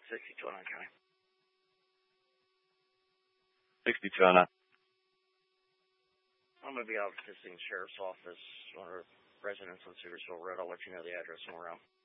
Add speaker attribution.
Speaker 1: 6209 County.
Speaker 2: 6209.
Speaker 1: I'm going to be out visiting the sheriff's office, one of the residents on Searsville Road. I'll let you know the address when we're out.